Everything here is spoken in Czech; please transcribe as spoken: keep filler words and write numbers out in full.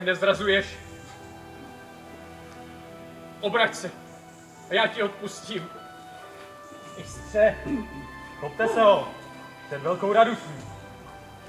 nezrazuješ. Obrať se a já ti odpustím. Mistře, chopte se ho, před velkou radostí.